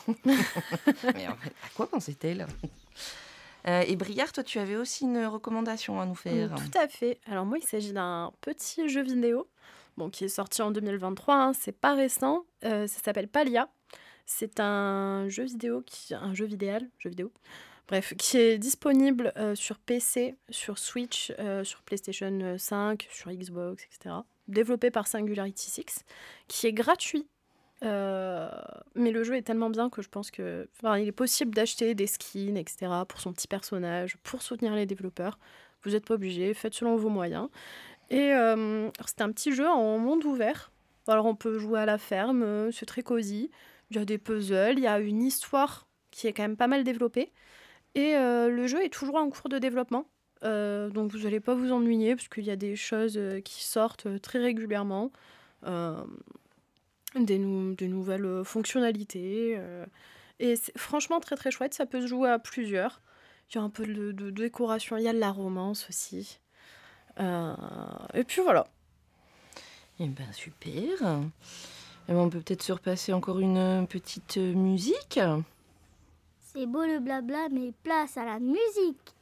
Mais en fait, à quoi pensait-elle? Et Briard, toi, tu avais aussi une recommandation à nous faire? Tout à fait. Alors moi, il s'agit d'un petit jeu vidéo, bon, qui est sorti en 2023, hein, c'est pas récent, ça s'appelle Palia. C'est un jeu vidéo, bref, qui est disponible, sur PC, sur Switch, sur PlayStation, 5, sur Xbox et cetera. Développé par Singularity 6, qui est gratuit, heu, mais le jeu est tellement bien que je pense que enfin, il est possible d'acheter des skins et cetera pour son petit personnage, pour soutenir les développeurs. Vous êtes pas obligés, faites selon vos moyens et alors c'est un petit jeu en monde ouvert. Alors on peut jouer à la ferme, c'est très cosy. Il y a des puzzles, il y a une histoire qui est quand même pas mal développée et le jeu est toujours en cours de développement, donc vous allez pas vous ennuyer parce qu'il y a des choses, qui sortent, très régulièrement, hem, des nouvelles, fonctionnalités, et c'est franchement très, très chouette. Ça peut se jouer à plusieurs. Il y a un peu de décoration, il y a de la romance aussi, et puis voilà. Eh ben, super. Eh ben, on peut peut-être se repasser encore une, petite, musique? C'est beau le blabla, mais place à la musique.